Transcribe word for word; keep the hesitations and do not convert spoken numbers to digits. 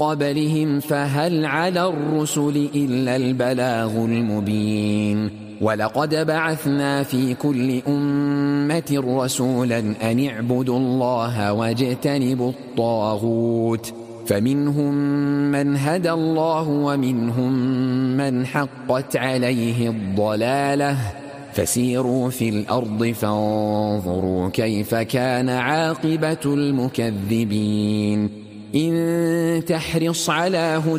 قبلهم فهل على الرسل إلا البلاغ المبين ولقد بعثنا في كل أمة رسولا أن اعبدوا الله واجتنبوا الطاغوت فمنهم من هدى الله ومنهم من حقت عليه الضلالة فسيروا في الأرض فانظروا كيف كان عاقبة المكذبين إن تحرص على هدى